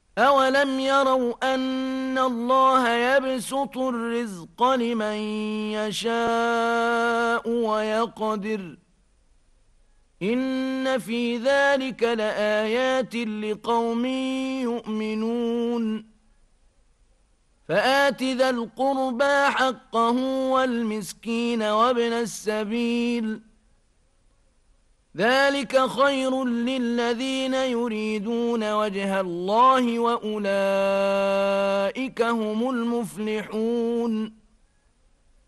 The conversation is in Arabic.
أولم يروا أن الله يبسط الرزق لمن يشاء ويقدر إن في ذلك لآيات لقوم يؤمنون فآت ذا القربى حقه والمسكين وابن السبيل ذلك خير للذين يريدون وجه الله وأولئك هم المفلحون